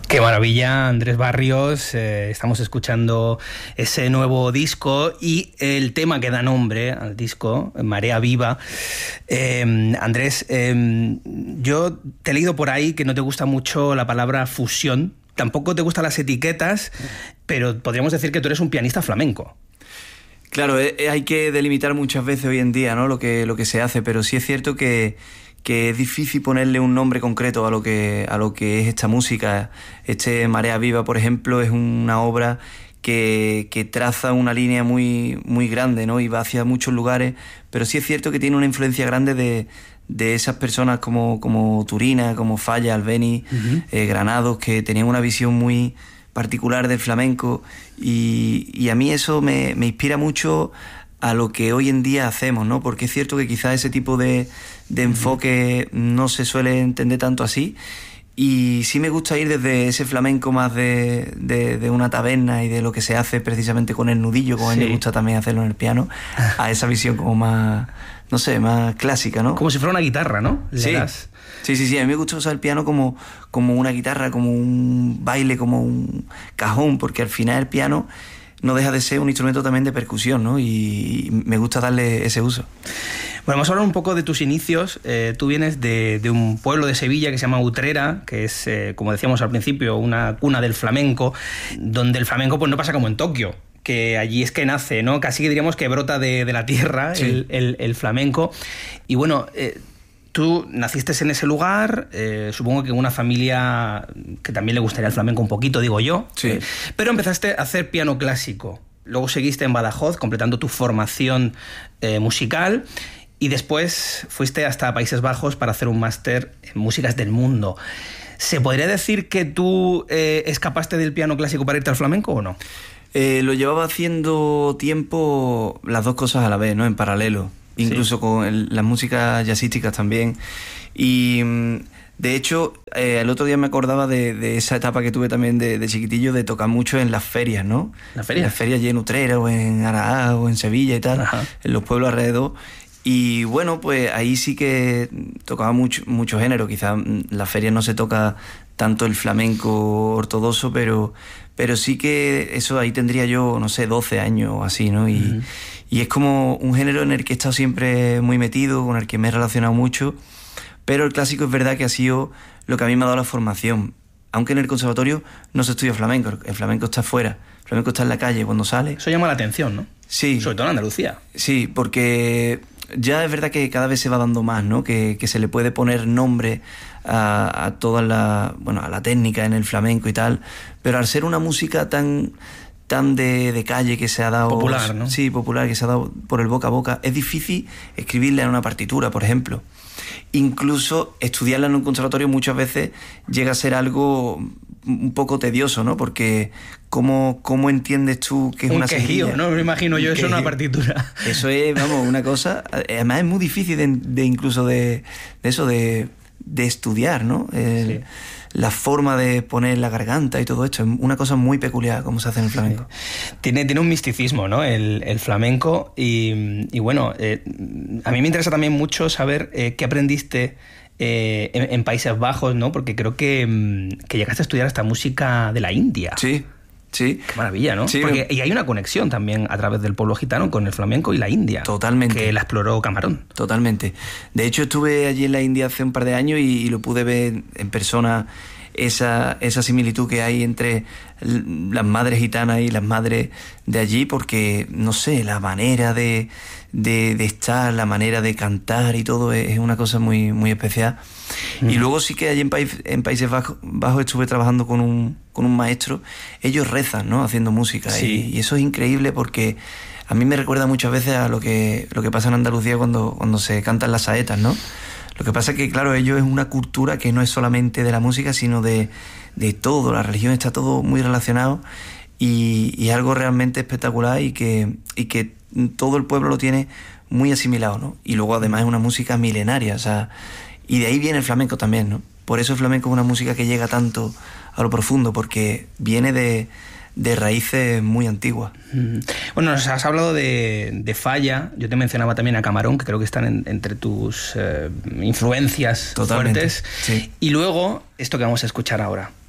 Qué maravilla, Andrés Barrios. Estamos escuchando ese nuevo disco y el tema que da nombre al disco, Marea Viva. Andrés, yo te he leído por ahí que no te gusta mucho la palabra fusión, tampoco te gustan las etiquetas, pero podríamos decir que tú eres un pianista flamenco. Claro, hay que delimitar muchas veces hoy en día, ¿no? lo que se hace, pero sí es cierto que es difícil ponerle un nombre concreto a lo que es esta música. Marea Viva, por ejemplo, es una obra que traza una línea muy, muy grande, ¿no? Y va hacia muchos lugares, pero sí es cierto que tiene una influencia grande de esas personas como Turina, como Falla, Albéniz, Granados, que tenían una visión muy particular del flamenco, y a mí eso me inspira mucho a lo que hoy en día hacemos, ¿no? Porque es cierto que quizás ese tipo de enfoque no se suele entender tanto así, y sí me gusta ir desde ese flamenco más de una taberna y de lo que se hace precisamente con el nudillo, como a mí me gusta también hacerlo en el piano, a esa visión como más, no sé, más clásica, ¿no? Como si fuera una guitarra, ¿no? Sí. Sí, a mí me gusta usar el piano como una guitarra, como un baile, como un cajón, porque al final el piano no deja de ser un instrumento también de percusión, ¿no? Y me gusta darle ese uso. Bueno, vamos a hablar un poco de tus inicios. Tú vienes de un pueblo de Sevilla que se llama Utrera, que es, como decíamos al principio, una cuna del flamenco, donde el flamenco pues no pasa como en Tokio, que allí es que nace, ¿no? Casi que diríamos que brota de la tierra, sí, el flamenco. Y bueno, tú naciste en ese lugar, supongo que en una familia que también le gustaría el flamenco un poquito, digo yo. Sí. Pero empezaste a hacer piano clásico. Luego seguiste en Badajoz completando tu formación musical, y después fuiste hasta Países Bajos para hacer un máster en músicas del mundo. ¿Se podría decir que tú escapaste del piano clásico para irte al flamenco o no? Lo llevaba haciendo tiempo, las dos cosas a la vez, ¿no? En paralelo. Incluso sí, con las músicas jazzísticas también. Y de hecho, el otro día me acordaba de esa etapa que tuve también de chiquitillo, de tocar mucho en las ferias, ¿no? ¿Las ferias? En las ferias allí en Utrera o en Araá o en Sevilla y tal, ajá, en los pueblos alrededor. Y bueno, pues ahí sí que tocaba mucho género. Quizás en las ferias no se toca tanto el flamenco ortodoxo, pero sí que eso ahí tendría yo, no sé, 12 años o así, ¿no? Y es como un género en el que he estado siempre muy metido, con el que me he relacionado mucho, pero el clásico es verdad que ha sido lo que a mí me ha dado la formación. Aunque en el conservatorio no se estudia flamenco, el flamenco está afuera, el flamenco está en la calle cuando sale. Eso llama la atención, ¿no? Sí. Sobre todo en Andalucía. Sí, porque ya es verdad que cada vez se va dando más, ¿no? Que se le puede poner nombre a toda la técnica en el flamenco y tal, pero al ser una música tan de calle que se ha dado... Popular, ¿no? Sí, popular, que se ha dado por el boca a boca, es difícil escribirla en una partitura, por ejemplo. Incluso estudiarla en un conservatorio muchas veces llega a ser algo un poco tedioso, ¿no? Porque ¿cómo entiendes tú que es una quejío, seguidilla? ¿no? Me imagino yo eso en una partitura. Eso es, vamos, una cosa... Además es muy difícil de estudiar, ¿no? Sí. La forma de poner la garganta y todo esto es una cosa muy peculiar como se hace en el flamenco. Sí. Tiene un misticismo, ¿no? El flamenco, y bueno, a mí me interesa también mucho saber qué aprendiste en Países Bajos, ¿no? Porque creo que llegaste a estudiar esta música de la India. Sí. Sí. Qué maravilla, ¿no? Sí, y hay una conexión también a través del pueblo gitano con el flamenco y la India. Totalmente. Que la exploró Camarón. Totalmente. De hecho, estuve allí en la India hace un par de años y lo pude ver en persona, esa similitud que hay entre las madres gitanas y las madres de allí, porque, no sé, la manera de estar, la manera de cantar y todo es una cosa muy, muy especial. Y luego sí que allí en Países Bajos estuve trabajando con un maestro. Ellos rezan, ¿no? Haciendo música. Sí. Y eso es increíble porque a mí me recuerda muchas veces a lo que pasa en Andalucía cuando se cantan las saetas, ¿no? Lo que pasa es que, claro, ellos es una cultura que no es solamente de la música, sino de todo. La religión está todo muy relacionado y es algo realmente espectacular y que todo el pueblo lo tiene muy asimilado, ¿no? Y luego además es una música milenaria, o sea, y de ahí viene el flamenco también, ¿no? Por eso el flamenco es una música que llega tanto a lo profundo, porque viene de raíces muy antiguas. Bueno, nos has hablado de Falla. Yo te mencionaba también a Camarón, que creo que están entre tus influencias. Totalmente, fuertes. Sí. Y luego, esto que vamos a escuchar ahora.